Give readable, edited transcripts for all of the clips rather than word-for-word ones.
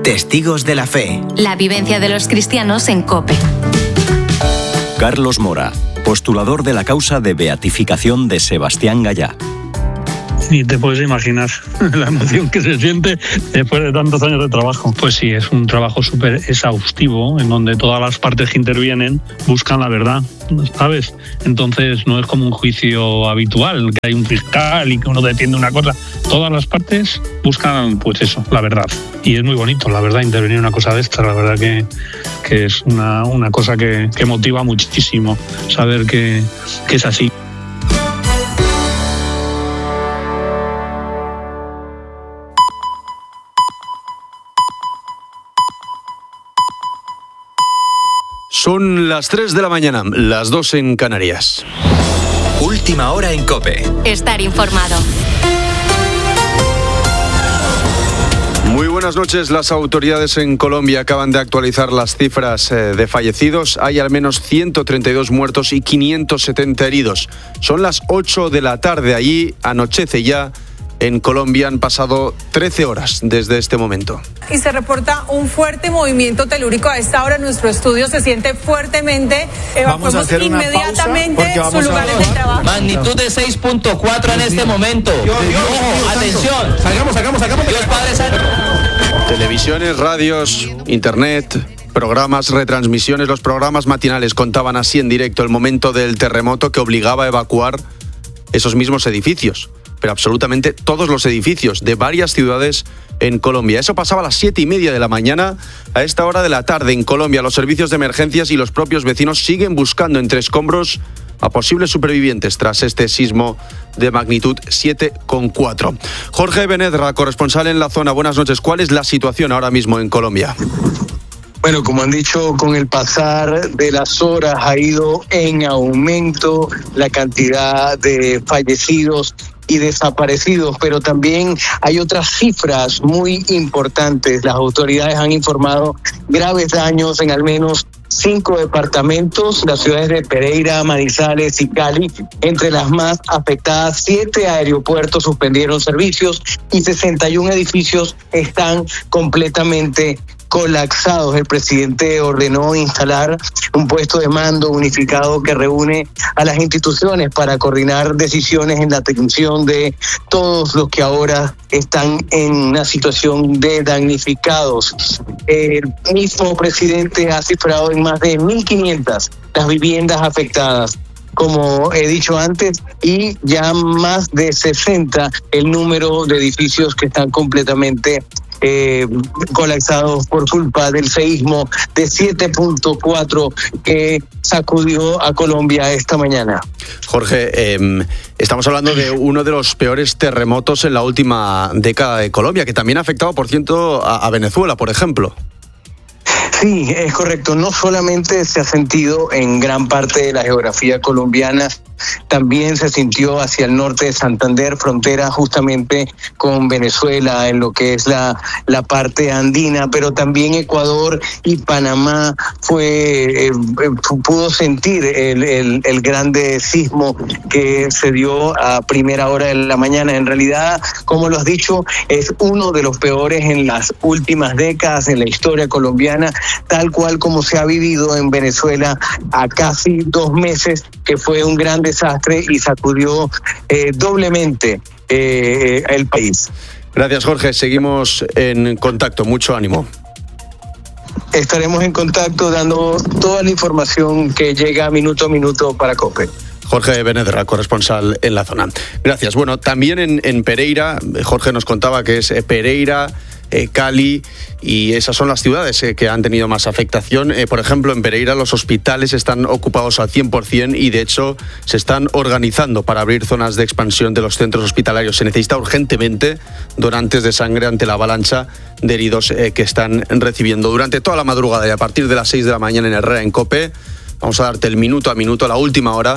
Testigos de la Fe. La vivencia de los cristianos en COPE. Carlos Mora, postulador de la causa de beatificación de Sebastián Gallá. Ni te puedes imaginar la emoción que se siente después de tantos años de trabajo. Pues sí, es un trabajo súper exhaustivo en donde todas las partes que intervienen buscan la verdad, ¿sabes? Entonces no es como un juicio habitual, que hay un fiscal y que uno defiende una cosa. Todas las partes buscan, pues eso, la verdad. Y es muy bonito, la verdad, intervenir en una cosa de esta. La verdad que es una cosa que motiva muchísimo saber que es así. Son las 3 de la mañana, las 2 en Canarias. Última hora en COPE. Estar informado. Muy buenas noches. Las autoridades en Colombia acaban de actualizar las cifras de fallecidos. Hay al menos 132 muertos y 570 heridos. Son las 8 de la tarde. Allí anochece ya. En Colombia han pasado 13 horas desde este momento. Y se reporta un fuerte movimiento telúrico. A esta hora nuestro estudio se siente fuertemente. Evacuamos inmediatamente sus lugares de trabajo. Magnitud de 6.4 en este momento. Ojo, atención. Salgamos. Dios Padre Santo. Televisiones, radios, internet, programas, retransmisiones. Los programas matinales contaban así en directo el momento del terremoto que obligaba a evacuar esos mismos edificios. Pero absolutamente todos los edificios de varias ciudades en Colombia. Eso pasaba a las 7:30 de la mañana. A esta hora de la tarde en Colombia, los servicios de emergencias y los propios vecinos siguen buscando entre escombros a posibles supervivientes tras este sismo de magnitud 7,4. Jorge Benedra, corresponsal en la zona. Buenas noches. ¿Cuál es la situación ahora mismo en Colombia? Bueno, como han dicho, con el pasar de las horas ha ido en aumento la cantidad de fallecidos y desaparecidos, pero también hay otras cifras muy importantes. Las autoridades han informado graves daños en al menos 5 departamentos, las ciudades de Pereira, Manizales y Cali, entre las más afectadas. 7 aeropuertos suspendieron servicios y 61 edificios están completamente colapsados. El presidente ordenó instalar un puesto de mando unificado que reúne a las instituciones para coordinar decisiones en la atención de todos los que ahora están en una situación de damnificados. El mismo presidente ha cifrado en más de 1.500 las viviendas afectadas, como he dicho antes, y ya más de 60 el número de edificios que están completamente colapsados por culpa del seísmo de 7.4 que sacudió a Colombia esta mañana. Jorge, estamos hablando de uno de los peores terremotos en la última década de Colombia, que también ha afectado, por cierto, a Venezuela, por ejemplo. Sí, es correcto. No solamente se ha sentido en gran parte de la geografía colombiana, también se sintió hacia el norte de Santander, frontera justamente con Venezuela, en lo que es la parte andina, pero también Ecuador y Panamá pudo sentir el grande sismo que se dio a primera hora de la mañana. En realidad, como lo has dicho, es uno de los peores en las últimas décadas en la historia colombiana, tal cual como se ha vivido en Venezuela a casi 2 meses, que fue un gran desastre y sacudió doblemente el país. Gracias, Jorge. Seguimos en contacto. Mucho ánimo. Estaremos en contacto dando toda la información que llega minuto a minuto para COPE. Jorge Benedra, corresponsal en la zona. Gracias. Bueno, también en Pereira, Jorge nos contaba que es Pereira, Cali, y esas son las ciudades que han tenido más afectación. Por ejemplo, en Pereira los hospitales están ocupados al 100% y de hecho se están organizando para abrir zonas de expansión de los centros hospitalarios. Se necesita urgentemente donantes de sangre ante la avalancha de heridos que están recibiendo durante toda la madrugada y a partir de las 6 de la mañana en Herrera, en COPE. Vamos a darte el minuto a minuto, la última hora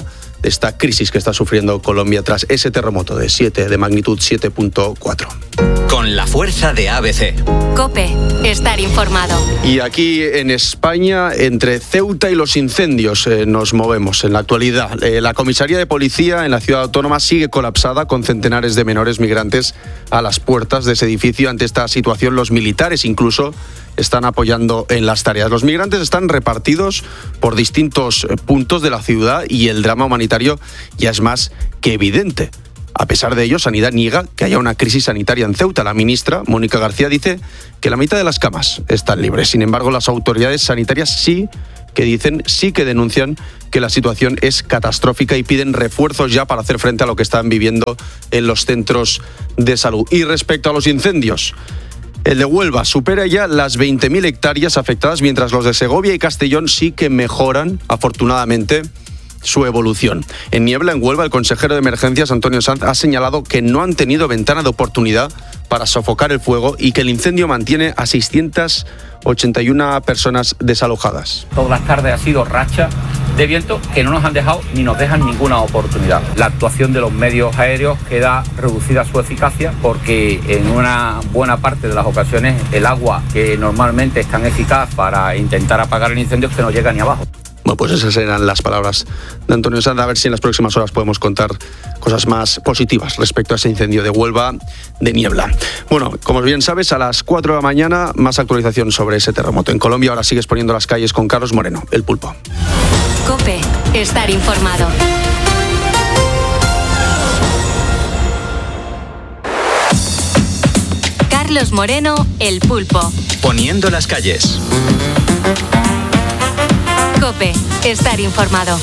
de esta crisis que está sufriendo Colombia tras ese terremoto de magnitud 7.4. Con la fuerza de ABC. COPE. Estar informado. Y aquí en España, entre Ceuta y los incendios, nos movemos en la actualidad. La comisaría de policía en la ciudad autónoma sigue colapsada con centenares de menores migrantes a las puertas de ese edificio. Ante esta situación, los militares incluso están apoyando en las tareas. Los migrantes están repartidos por distintos puntos de la ciudad y el drama humanitario ya es más que evidente. A pesar de ello, Sanidad niega que haya una crisis sanitaria en Ceuta. La ministra, Mónica García, dice que la mitad de las camas están libres. Sin embargo, las autoridades sanitarias sí que denuncian que la situación es catastrófica y piden refuerzos ya para hacer frente a lo que están viviendo en los centros de salud. Y respecto a los incendios, el de Huelva supera ya las 20.000 hectáreas afectadas, mientras los de Segovia y Castellón sí que mejoran, afortunadamente, su evolución. En Niebla, en Huelva, el consejero de Emergencias, Antonio Sanz, ha señalado que no han tenido ventana de oportunidad para sofocar el fuego y que el incendio mantiene a 681 personas desalojadas. Todas las tardes ha sido racha de viento que no nos han dejado ni nos dejan ninguna oportunidad. La actuación de los medios aéreos queda reducida su eficacia porque en una buena parte de las ocasiones el agua que normalmente es tan eficaz para intentar apagar el incendio es que no llega ni abajo. Bueno, pues esas eran las palabras de Antonio Sanz. A ver si en las próximas horas podemos contar cosas más positivas respecto a ese incendio de Huelva de Niebla. Bueno, como bien sabes, a las 4 de la mañana, más actualización sobre ese terremoto. En Colombia ahora sigues poniendo las calles con Carlos Moreno, El Pulpo. COPE. Estar informado. Carlos Moreno, El Pulpo. Poniendo las calles. COPE. Estar informado.